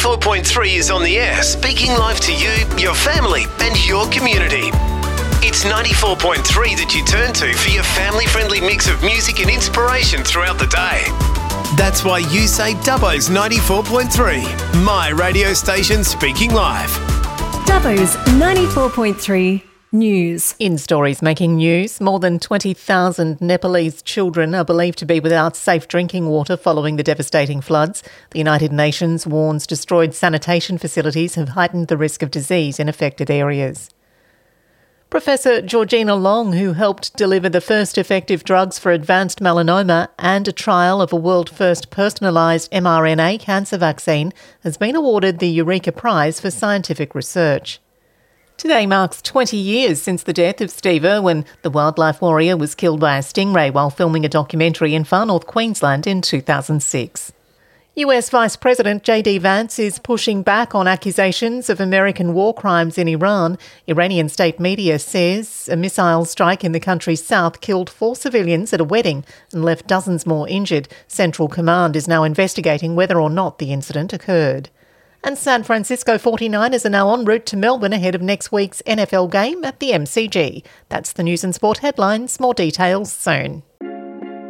4.3 is on the air, speaking live to you, your family and your community. It's 94.3 that you turn to for your family-friendly mix of music and inspiration throughout the day. That's why you say Dubbo's 94.3, my radio station speaking live. Dubbo's 94.3 News. In stories making news, more than 20,000 Nepalese children are believed to be without safe drinking water following the devastating floods. The United Nations warns destroyed sanitation facilities have heightened the risk of disease in affected areas. Professor Georgina Long, who helped deliver the first effective drugs for advanced melanoma and a trial of a world-first personalised mRNA cancer vaccine, has been awarded the Eureka Prize for scientific research. Today marks 20 years since the death of Steve Irwin. The wildlife warrior was killed by a stingray while filming a documentary in far north Queensland in 2006. US Vice President J.D. Vance is pushing back on accusations of American war crimes in Iran. Iranian state media says a missile strike in the country's south killed 4 civilians at a wedding and left dozens more injured. Central Command is now investigating whether or not the incident occurred. And San Francisco 49ers are now en route to Melbourne ahead of next week's NFL game at the MCG. That's the news and sport headlines. More details soon.